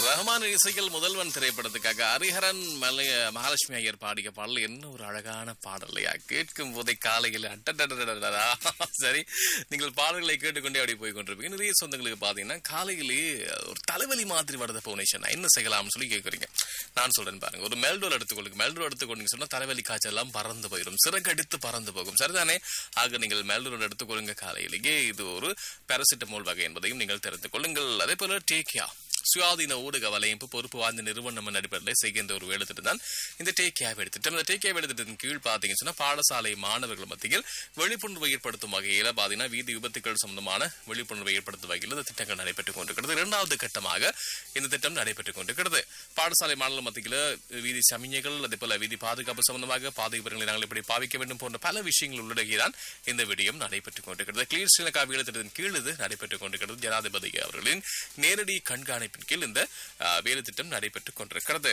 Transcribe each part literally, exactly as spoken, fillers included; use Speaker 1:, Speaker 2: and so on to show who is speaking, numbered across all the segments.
Speaker 1: ரஹ்மான் இசையில் முதல்வன் திரைப்படத்துக்காக ஹரிஹரன் மலைய மகாலட்சுமி ஐயர் பாடிய பாடல் என்ன ஒரு அழகான பாடலையா கேட்கும் போதே காலையில் அட்டடா. சரி, நீங்கள் பாடல்களை கேட்டுக்கொண்டே அப்படி போய் கொண்டிருப்பீங்க. நிறைய சொந்தங்களுக்கு பாத்தீங்கன்னா காலையிலேயே ஒரு தலைவலி மாதிரி வருது போனேஷன் என்ன செய்யலாம்னு சொல்லி கேட்குறீங்க. நான் சொல்றேன் பாருங்க, ஒரு மெல்டோல் எடுத்துக்கொள்ளுங்க. மெல்டோல் எடுத்துக்கொண்டீங்க சொன்னா தலைவலி காய்ச்சல் எல்லாம் பறந்து போயிடும், சிறகடித்து பறந்து போகும். சரிதானே? ஆக நீங்கள் மெல்டோல் எடுத்துக்கொள்ளுங்க காலையிலேயே. இது ஒரு பாராசிட்டமோல் வகை என்பதையும் நீங்கள் தெரிந்து கொள்ளுங்கள். அதே போல டேக்கியா சுயாதீன ஊடக வலையமைப்பு பொறுப்பு வாய்ந்த நிறுவனம் அடிப்படையில் செய்கின்ற ஒரு வேலைத்திட்டம் தான் இந்த டேக் கேர் வேலைத்திட்டம். இந்த டேக் கேர் வேலைத்திட்டத்தின் கீழ் பாத்தீங்கன்னு சொன்னா பாடசாலை மாணவர்கள் மத்தியில் விழிப்புணர்வு ஏற்படுத்தும் வகையில பாத்தீங்கன்னா வீதி விபத்துக்கள் சம்பந்தமான விழிப்புணர்வை ஏற்படுத்தும் வகையில் இந்த திட்டங்கள் நடைபெற்றுக் கொண்டிருக்கிறது. இரண்டாவது கட்டமாக இந்த திட்டம் நடைபெற்றுக் கொண்டிருக்கிறது. பாடசாலை மாணவர்கள் மத்தியில் வீதி சமிஞ்சைகள், அதே போல வீதி பாதுகாப்பு சம்பந்தமாக பாதை விவரங்களை நாங்கள் எப்படி பாவிக்க வேண்டும் போன்ற பல விஷயங்கள் உள்ளடக்கிதான் இந்த விடயம் நடைபெற்றுக் கொண்டிருக்கிறது. கிளீன் ஸ்ரீலங்கா வேலைத்திட்டத்தின் கீழ் இது நடைபெற்றுக் கொண்டிருக்கிறது. ஜனாதிபதி அவர்களின் நேரடி கண்காணிப்பு கீழ் இந்த வேலை திட்டம் நடைபெற்றுக் கொண்டிருக்கிறது.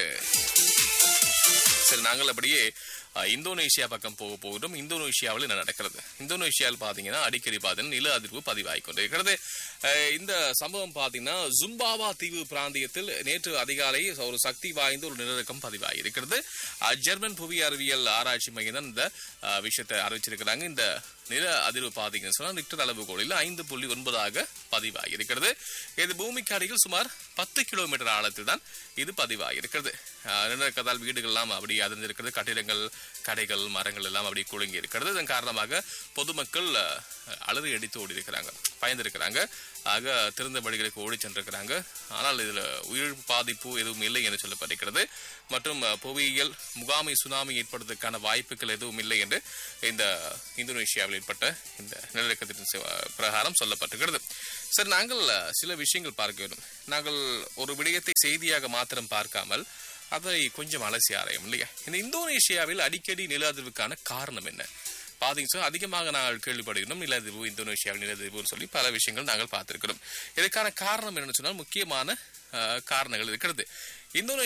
Speaker 1: சரி, நாங்கள் அப்படியே இந்தோனேஷியா பக்கம் போக போகிறோம். இந்தோனேஷியாவில் என்ன நடக்கிறது? இந்தோனேஷியாவில் பாத்தீங்கன்னா அடிக்கடி பாத்தீங்கன்னா நில அதிர்வு பதிவாகி கொண்டிருக்கிறது. இந்த சம்பவம் பாத்தீங்கன்னா ஜும்பாவா தீவு பிராந்தியத்தில் நேற்று அதிகாலை ஒரு சக்தி வாய்ந்த ஒரு நிலநடுக்கம் பதிவாகி இருக்கிறது. ஜெர்மன் புவி அறிவியல் ஆராய்ச்சி மையம் தான் இந்த விஷயத்தை அறிவிச்சிருக்கிறாங்க. இந்த நில அதிர்வு பாத்தீங்கன்னு சொன்னா ரிக்டர் அளவுகோலில் ஐந்து புள்ளி ஒன்பதாக பதிவாகி இருக்கிறது. இது பூமிக்கு அடியில் சுமார் பத்து கிலோமீட்டர் ஆழத்தில் தான் இது பதிவாகி இருக்கிறது. நிலநடுக்கத்தால் வீடுகள் எல்லாம் அப்படி அதிர்ந்திருக்கிறது. கட்டிடங்கள், கடைகள், மரங்கள் எல்லாம் அப்படி குலுங்கி இருக்கிறது. இதன் காரணமாக பொதுமக்கள் அலறி அடித்து ஓடி இருக்கிறாங்க, பயந்திருக்கிறாங்க. ஆக திறந்த வழிகளுக்கு ஓடி சென்றிருக்கிறாங்க. ஆனால் இதுல உயிர் பாதிப்பு எதுவும் இல்லை என்று சொல்லப்படுகிறது. மற்றும் புவியியல் முகாமை சுனாமி ஏற்படுவதற்கான வாய்ப்புகள் எதுவும் இல்லை என்று இந்த இந்தோனேஷியாவில் ஏற்பட்ட இந்த நிலநடுக்கத்தின் பிரகாரம் சொல்லப்பட்டிருக்கிறது. சரி, நாங்கள் சில விஷயங்கள் பார்க்க வேண்டும். நாங்கள் ஒரு விடயத்தை செய்தியாக மாத்திரம் பார்க்காமல் அதை கொஞ்சம் அலசி ஆராயும் இல்லையா? இந்த இந்தோனேஷியாவில் அடிக்கடி நில அதிர்வுக்கான காரணம் என்ன பாத்தீங்கன்னா அதிகமாக நாங்கள் கேள்விப்படுகிறோம். நிலதிர்வு, இந்தோனேஷியாவில் நிலதிர்வுன்னு சொல்லி பல விஷயங்கள் நாங்கள் பார்த்திருக்கிறோம். இதற்கான காரணம் என்னன்னு சொன்னால் முக்கியமான காரணங்கள் இருக்கிறது. இந்தோனேஷியா